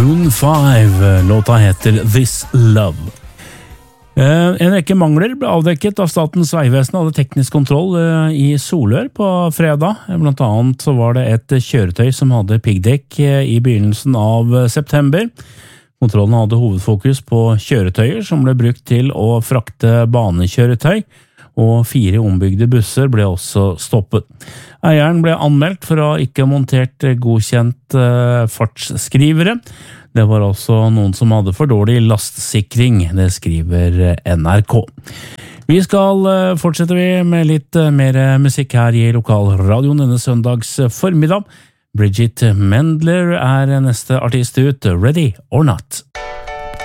Maroon 5, låta heter This Love. En rekke mangler ble avdekket av Statens vegvesen hadde teknisk kontroll i Solør på fredag. Blant annet så var det et kjøretøy som hadde piggdekk i begynnelsen av september. Kontrollen hadde hovedfokus på kjøretøyer som ble brukt til å frakte banekjøretøy, og 4 ombygde busser ble også stoppet. Eieren ble anmeldt for å ikke ha montert godkjent fartsskrivere. Det var også noen som hadde for dårlig lastsikring, det skriver NRK. Vi skal fortsette med litt mer musikk her i lokalradioen denne søndags formiddag. Bridget Mendler er neste artist ut, Ready or Not.